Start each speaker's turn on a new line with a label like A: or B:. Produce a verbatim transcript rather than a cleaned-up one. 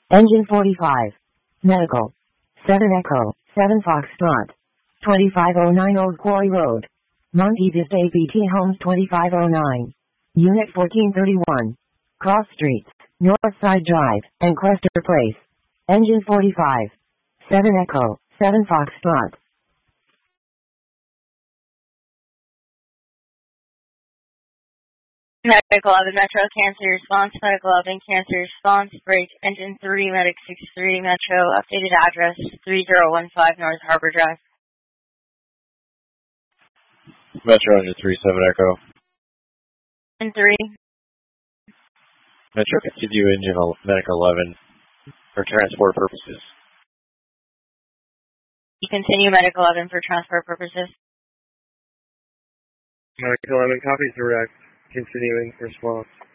A: Engine forty-five. Medical. seven Echo, seven Foxtrot. twenty-five oh nine Old Quarry Road. Monkey Vista A P T Homes twenty-five oh nine. Unit fourteen thirty-one. Cross Streets, Northside Drive, and Quester Place. Engine forty-five. seven Echo, seven Foxtrot.
B: Medical eleven Metro, Cancer Response, Medical eleven, Cancer Response, Break, Engine three, Medic sixty-three, Metro, updated address, three oh one five North Harbor Drive.
C: Metro, Engine three, seven Echo.
B: Engine three.
C: Metro, continue Engine Medic eleven for transport purposes.
B: You continue Medic eleven for transport purposes.
D: Medic eleven, copies direct. Continuing response.